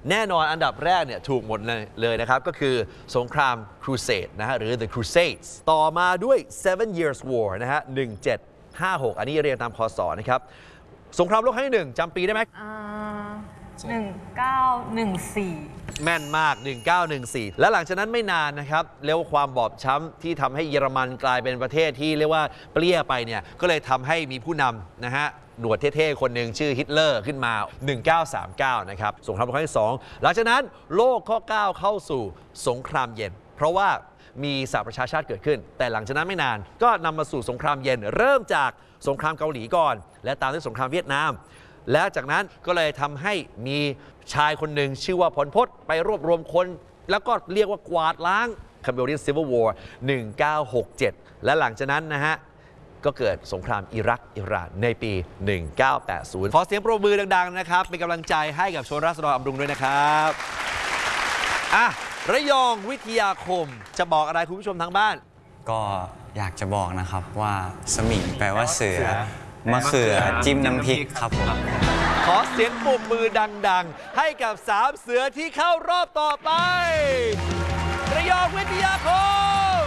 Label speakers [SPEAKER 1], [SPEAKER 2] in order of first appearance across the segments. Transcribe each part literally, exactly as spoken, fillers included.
[SPEAKER 1] แน่นอนอันดับแรกเนี่ยถูกหมดเลยเลยนะครับก็คือสงครามครูเสดนะฮะหรือ the Crusades ต่อมาด้วย seven years war นะฮะหนึ่งเจ็ดห้าหกอันนี้เรียงตามพศนะครับสงครามโลกครั้งที่หนึ่งจำปีได้ไหม
[SPEAKER 2] หนึ่งเก้าหนึ่งสี่
[SPEAKER 1] แม่นมากหนึ่งเก้าหนึ่งสี่และหลังจากนั้นไม่นานนะครับเรียกว่าความบอบช้ำที่ทำให้เยอรมันกลายเป็นประเทศที่เรียกว่าเปรี้ยไปเนี่ยก็เลยทำให้มีผู้นำนะฮะหนวดเท่ๆคนหนึ่งชื่อฮิตเลอร์ขึ้นมาหนึ่งเก้าสามเก้านะครับสงครามโลกครั้งที่สองหลังจากนั้นโลกก็ก้าวเข้าสู่สงครามเย็นเพราะว่ามีสหประชาชาติเกิดขึ้นแต่หลังจากนั้นไม่นานก็นำมาสู่สงครามเย็นเริ่มจากสงครามเกาหลีก่อนและตามด้วยสงครามเวียดนามและจากนั้นก็เลยทำให้มีชายคนหนึ่งชื่อว่าพลพศไปรวบรวมคนแล้วก็เรียกว่ากวาดล้าง Cambodian Civil War หนึ่งเก้าหกเจ็ดและหลังจากนั้นนะฮะก็เกิดสงครามอิรักอิหร่านในปีหนึ่งเก้าแปดศูนย์ขอเสียงปรบมือดังๆนะครับเป็นกำลังใจให้กับชนราษฎรอำรุงด้วยนะครับอ่ะระยองวิทยาคมจะบอกอะไรคุณผู้ชมทางบ้าน
[SPEAKER 3] ก็อยากจะบอกนะครับว่าสมิงแปลว่าเสือมะเขือจิ้มน้ำพริกครับผม
[SPEAKER 1] ขอเสียงปรบมือดังๆให้กับสามเสือที่เข้ารอบต่อไประยองวิทยาคม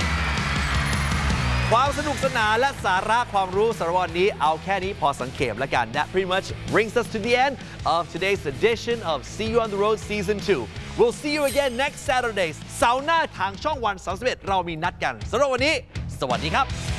[SPEAKER 1] ความสนุกสนานและสาระความรู้สำหรับวันนี้เอาแค่นี้พอสังเขปแล้วกัน That pretty much brings us to the end of today's edition of See You on the Road Season two We'll see you again next Saturday เสาร์หน้าทางช่องวันสามสิบเอ็ดเรามีนัดกันสำหรับวันนี้สวัสดีครับ